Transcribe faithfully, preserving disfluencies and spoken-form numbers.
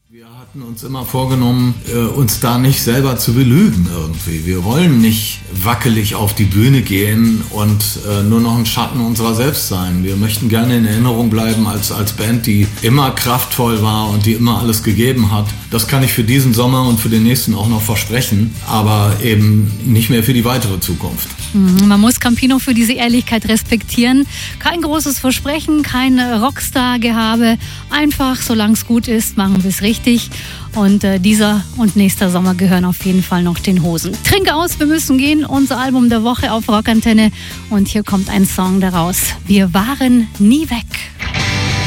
Wir hatten uns immer vorgenommen, uns da nicht selber zu belügen irgendwie. Wir wollen nicht wackelig auf die Bühne gehen und nur noch ein Schatten unserer selbst sein. Wir möchten gerne in Erinnerung bleiben als, als Band, die immer kraftvoll war und die immer alles gegeben hat. Das kann ich für diesen Sommer und für den nächsten auch noch versprechen, aber eben nicht mehr für die weitere Zukunft. Man muss Campino für diese Ehrlichkeit respektieren. Kein großes Versprechen, kein Rockstar-Gehabe. Einfach, solange es gut ist, machen wir es richtig. Und äh, dieser und nächster Sommer gehören auf jeden Fall noch den Hosen. Trink aus, wir müssen gehen. Unser Album der Woche auf Rockantenne. Und hier kommt ein Song daraus. Wir waren nie weg.